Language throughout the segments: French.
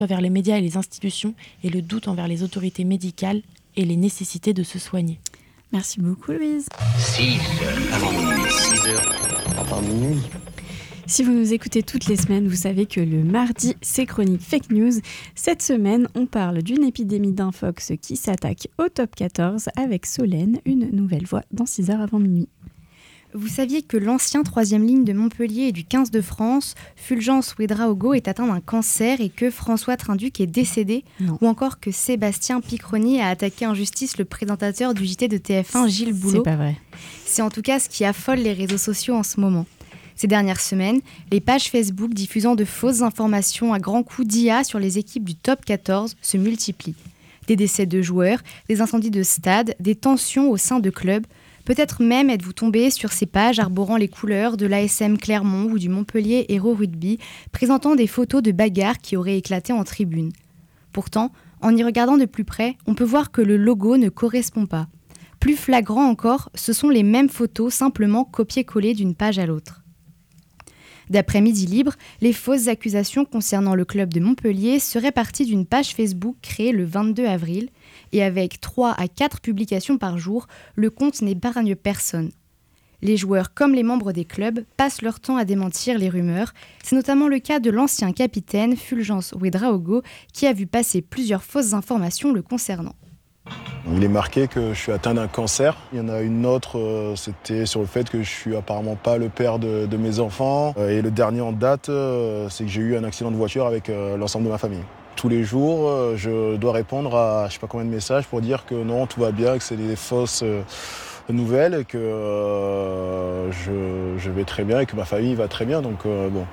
envers les médias et les institutions et le doute envers les autorités médicales et les nécessités de se soigner. Merci beaucoup, Louise. 6 heures avant minuit, 6 heures avant minuit. Si vous nous écoutez toutes les semaines, vous savez que le mardi, c'est Chronique Fake News. Cette semaine, on parle d'une épidémie d'infox qui s'attaque au top 14 avec Solène, une nouvelle voix dans 6 heures avant minuit. Vous saviez que l'ancien 3e ligne de Montpellier et du 15 de France, Fulgence Ouedraogo, est atteint d'un cancer et que François Trinduc est décédé? Non. Ou encore que Sébastien Picroni a attaqué en justice le présentateur du JT de TF1, Gilles Boulot? C'est pas vrai. C'est en tout cas ce qui affole les réseaux sociaux en ce moment. Ces dernières semaines, les pages Facebook diffusant de fausses informations à grands coups d'IA sur les équipes du top 14 se multiplient. Des décès de joueurs, des incendies de stades, des tensions au sein de clubs. Peut-être même êtes-vous tombé sur ces pages arborant les couleurs de l'ASM Clermont ou du Montpellier Hérault Rugby, présentant des photos de bagarres qui auraient éclaté en tribune. Pourtant, en y regardant de plus près, on peut voir que le logo ne correspond pas. Plus flagrant encore, ce sont les mêmes photos simplement copiées-collées d'une page à l'autre. D'après Midi Libre, les fausses accusations concernant le club de Montpellier seraient parties d'une page Facebook créée le 22 avril, et avec 3 à 4 publications par jour, le compte n'épargne personne. Les joueurs comme les membres des clubs passent leur temps à démentir les rumeurs. C'est notamment le cas de l'ancien capitaine Fulgence Ouedraogo qui a vu passer plusieurs fausses informations le concernant. Il est marqué que je suis atteint d'un cancer. Il y en a une autre, c'était sur le fait que je suis apparemment pas le père de mes enfants. Et le dernier en date, c'est que j'ai eu un accident de voiture avec l'ensemble de ma famille. Tous les jours, je dois répondre à je sais pas combien de messages pour dire que non, tout va bien, que c'est des fausses nouvelles et que je vais très bien et que ma famille va très bien. Donc bon.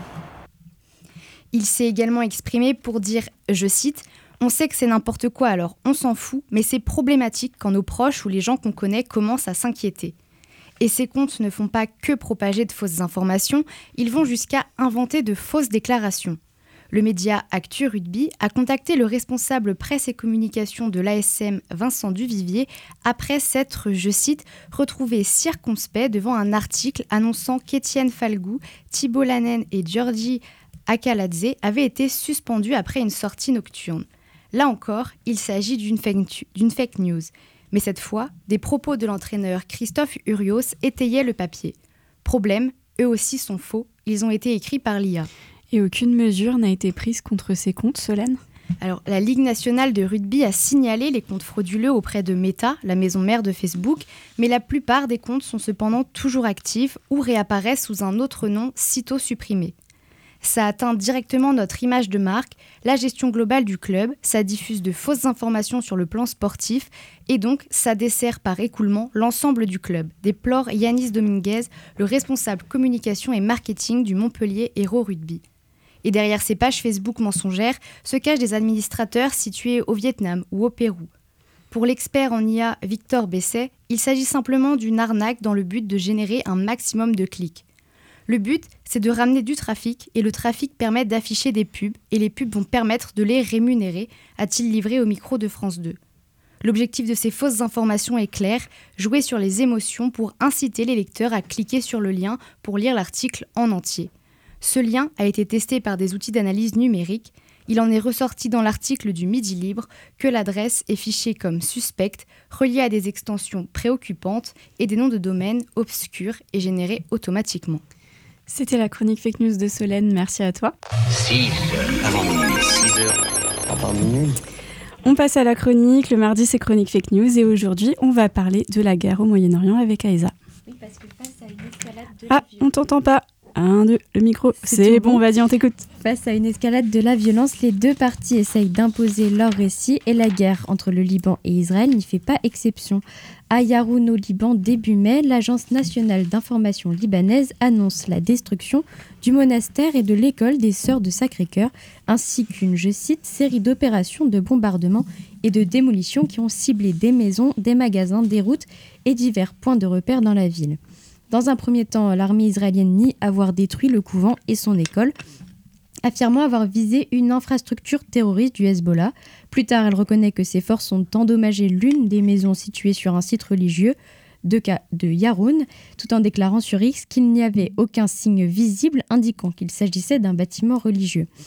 Il s'est également exprimé pour dire, je cite, « On sait que c'est n'importe quoi alors, on s'en fout, mais c'est problématique quand nos proches ou les gens qu'on connaît commencent à s'inquiéter. » Et ces comptes ne font pas que propager de fausses informations, ils vont jusqu'à inventer de fausses déclarations. Le média Actu Rugby a contacté le responsable presse et communication de l'ASM, Vincent Duvivier, après s'être, je cite, retrouvé circonspect devant un article annonçant qu'Étienne Falgou, Thibault Lanen et Giorgi Akaladze avaient été suspendus après une sortie nocturne. Là encore, il s'agit d'une fake news. Mais cette fois, des propos de l'entraîneur Christophe Urios étayaient le papier. Problème, eux aussi sont faux, ils ont été écrits par l'IA. Et aucune mesure n'a été prise contre ces comptes, Solène ? Alors, la Ligue nationale de rugby a signalé les comptes frauduleux auprès de Meta, la maison mère de Facebook, mais la plupart des comptes sont cependant toujours actifs ou réapparaissent sous un autre nom sitôt supprimé. Ça atteint directement notre image de marque, la gestion globale du club, ça diffuse de fausses informations sur le plan sportif et donc ça dessert par écoulement l'ensemble du club, déplore Yanis Dominguez, le responsable communication et marketing du Montpellier Hérault Rugby. Et derrière ces pages Facebook mensongères se cachent des administrateurs situés au Vietnam ou au Pérou. Pour l'expert en IA Victor Besset, il s'agit simplement d'une arnaque dans le but de générer un maximum de clics. Le but, c'est de ramener du trafic et le trafic permet d'afficher des pubs et les pubs vont permettre de les rémunérer, a-t-il livré au micro de France 2. L'objectif de ces fausses informations est clair, jouer sur les émotions pour inciter les lecteurs à cliquer sur le lien pour lire l'article en entier. Ce lien a été testé par des outils d'analyse numérique. Il en est ressorti dans l'article du Midi Libre que l'adresse est fichée comme suspecte, reliée à des extensions préoccupantes et des noms de domaine obscurs et générés automatiquement. C'était la chronique Fake News de Solène, merci à toi. 6 heures avant minuit, 6 heures avant minuit. On passe à la chronique, le mardi c'est chronique Fake News et aujourd'hui on va parler de la guerre au Moyen-Orient avec Aïssa. Oui, parce que face à une escalade de on t'entend pas. 1, 2, le micro, c'est bon, vas-y, on t'écoute. Face à une escalade de la violence, les deux parties essayent d'imposer leur récit et la guerre entre le Liban et Israël n'y fait pas exception. À Yaroun, au Liban, début mai, l'Agence nationale d'information libanaise annonce la destruction du monastère et de l'école des Sœurs de Sacré-Cœur, ainsi qu'une, je cite, série d'opérations de bombardement et de démolition qui ont ciblé des maisons, des magasins, des routes et divers points de repère dans la ville. Dans un premier temps, l'armée israélienne nie avoir détruit le couvent et son école, affirmant avoir visé une infrastructure terroriste du Hezbollah. Plus tard, elle reconnaît que ses forces ont endommagé l'une des maisons situées sur un site religieux de Yaroun, tout en déclarant sur X qu'il n'y avait aucun signe visible indiquant qu'il s'agissait d'un bâtiment religieux.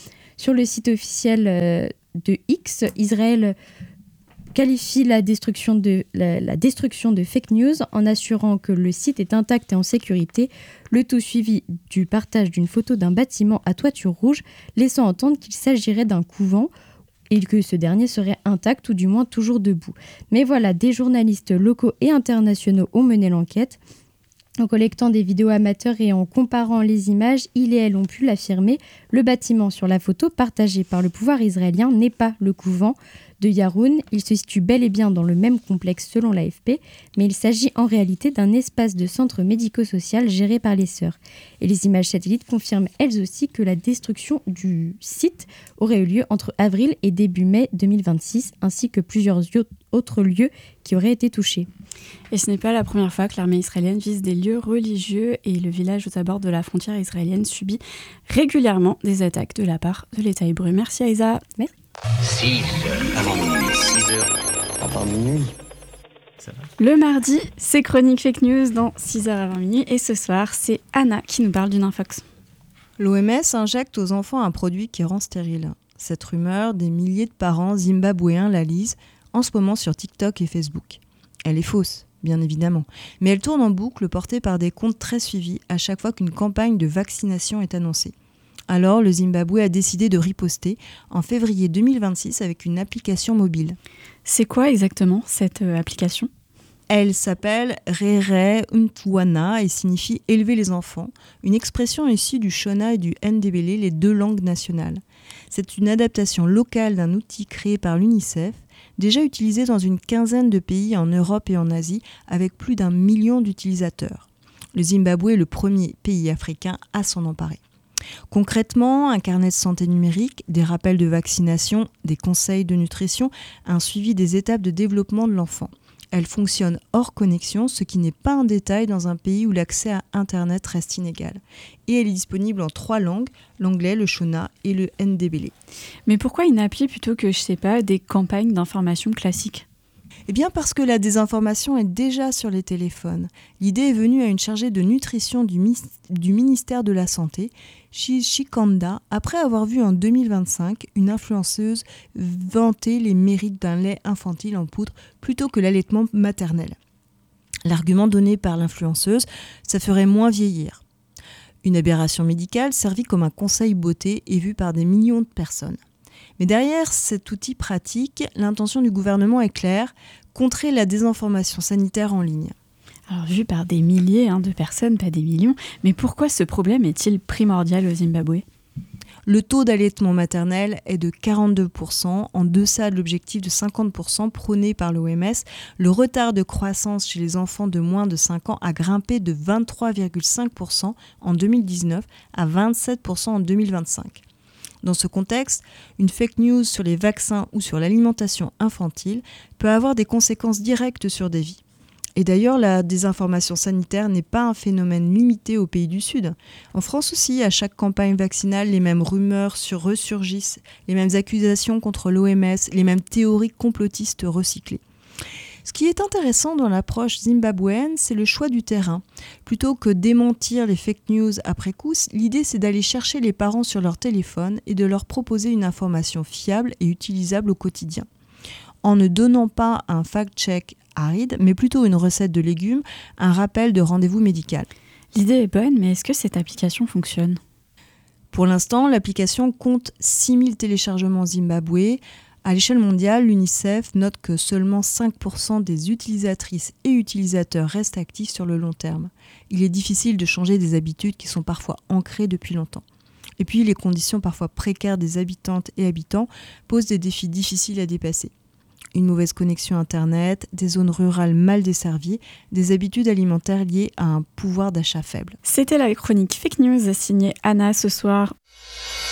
Sur le site officiel de X, Israël qualifie la destruction de fake news en assurant que le site est intact et en sécurité, le tout suivi du partage d'une photo d'un bâtiment à toiture rouge, laissant entendre qu'il s'agirait d'un couvent et que ce dernier serait intact ou du moins toujours debout. Mais voilà, des journalistes locaux et internationaux ont mené l'enquête. En collectant des vidéos amateurs et en comparant les images, ils et elles ont pu l'affirmer. Le bâtiment sur la photo partagé par le pouvoir israélien n'est pas le couvent de Yaroun. Il se situe bel et bien dans le même complexe selon l'AFP, mais il s'agit en réalité d'un espace de centre médico-social géré par les sœurs. Et les images satellites confirment elles aussi que la destruction du site aurait eu lieu entre avril et début mai 2026, ainsi que plusieurs autres lieux qui auraient été touchés. Et ce n'est pas la première fois que l'armée israélienne vise des lieux religieux et le village aux abords de la frontière israélienne subit régulièrement des attaques de la part de l'État hébreu. Merci Aïssa. Merci. 6 heures avant minuit, 6 heures avant minuit. Ça va. Le mardi, c'est Chronique Fake News dans 6h avant minuit et ce soir, c'est Anna qui nous parle d'une infox. L'OMS injecte aux enfants un produit qui rend stérile. Cette rumeur, des milliers de parents zimbabwéens la lisent en ce moment sur TikTok et Facebook. Elle est fausse, bien évidemment, mais elle tourne en boucle portée par des comptes très suivis à chaque fois qu'une campagne de vaccination est annoncée. Alors, le Zimbabwe a décidé de riposter en février 2026 avec une application mobile. C'est quoi exactement cette application ? Elle s'appelle Rere Untwana et signifie « élever les enfants », une expression issue du Shona et du Ndebele, les deux langues nationales. C'est une adaptation locale d'un outil créé par l'UNICEF, déjà utilisé dans une quinzaine de pays en Europe et en Asie, avec plus d'1 million d'utilisateurs. Le Zimbabwe est le premier pays africain à s'en emparer. Concrètement, un carnet de santé numérique, des rappels de vaccination, des conseils de nutrition, un suivi des étapes de développement de l'enfant. Elle fonctionne hors connexion, ce qui n'est pas un détail dans un pays où l'accès à Internet reste inégal. Et elle est disponible en 3 langues, l'anglais, le Shona et le Ndebele. Mais pourquoi une appli plutôt que, des campagnes d'information classiques ? Eh bien parce que la désinformation est déjà sur les téléphones. L'idée est venue à une chargée de nutrition du ministère de la Santé, Shikanda, après avoir vu en 2025 une influenceuse vanter les mérites d'un lait infantile en poudre plutôt que l'allaitement maternel. L'argument donné par l'influenceuse, ça ferait moins vieillir. Une aberration médicale servie comme un conseil beauté et vue par des millions de personnes. Mais derrière cet outil pratique, l'intention du gouvernement est claire, contrer la désinformation sanitaire en ligne. Alors, vu par des milliers de personnes, pas des millions, mais pourquoi ce problème est-il primordial au Zimbabwe ? Le taux d'allaitement maternel est de 42%, en deçà de l'objectif de 50% prôné par l'OMS. Le retard de croissance chez les enfants de moins de 5 ans a grimpé de 23,5% en 2019 à 27% en 2025. Dans ce contexte, une fake news sur les vaccins ou sur l'alimentation infantile peut avoir des conséquences directes sur des vies. Et d'ailleurs, la désinformation sanitaire n'est pas un phénomène limité aux pays du Sud. En France aussi, à chaque campagne vaccinale, les mêmes rumeurs ressurgissent, les mêmes accusations contre l'OMS, les mêmes théories complotistes recyclées. Ce qui est intéressant dans l'approche zimbabwéenne, c'est le choix du terrain. Plutôt que démentir les fake news après coup, l'idée c'est d'aller chercher les parents sur leur téléphone et de leur proposer une information fiable et utilisable au quotidien. En ne donnant pas un fact-check aride, mais plutôt une recette de légumes, un rappel de rendez-vous médical. L'idée est bonne, mais est-ce que cette application fonctionne ? Pour l'instant, l'application compte 6000 téléchargements au Zimbabwe. À l'échelle mondiale, l'UNICEF note que seulement 5% des utilisatrices et utilisateurs restent actifs sur le long terme. Il est difficile de changer des habitudes qui sont parfois ancrées depuis longtemps. Et puis, les conditions parfois précaires des habitantes et habitants posent des défis difficiles à dépasser. Une mauvaise connexion Internet, des zones rurales mal desservies, des habitudes alimentaires liées à un pouvoir d'achat faible. C'était la chronique Fake News signée Anna ce soir.